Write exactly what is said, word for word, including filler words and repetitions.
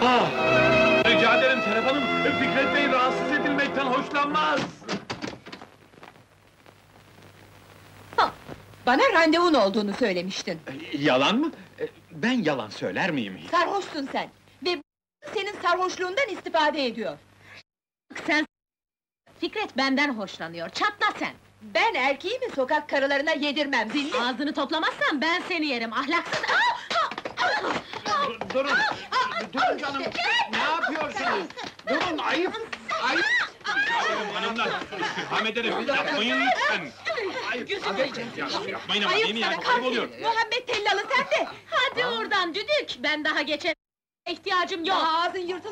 Ah! Rica ederim Serap Hanım, Fikret Bey rahatsız edilmekten hoşlanmaz! Bana randevun olduğunu söylemiştin. Yalan mı? Ben yalan söyler miyim hiç? Sarhoşsun sen! Ve senin sarhoşluğundan istifade ediyor. Sen... Fikret benden hoşlanıyor, çatla sen! Ben erkeğimi sokak karılarına yedirmem, zilli! Ağzını toplamazsan ben seni yerim, ahlaksız! Durun! Durun canım! Ne yapıyorsunuz? Durun, ayıp! Ayıp! Rica ederim hanımlar, istirham ederim, yapmayın lütfen! Ayıp! Ya, yapmayın ama, değil mi ya? Ayıp Ayıp oluyor! Muhammed Tellalı sen de! Hadi oradan düdük, ben daha geçer... ihtiyacım yok! Ağzın yırtıl.